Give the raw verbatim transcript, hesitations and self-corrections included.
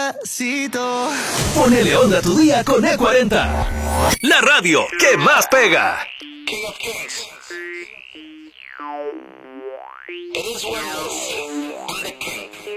despacito. Ponele onda a tu día con E cuarenta. La radio que más pega. King of Kings. It is Wednesday. I'm the king.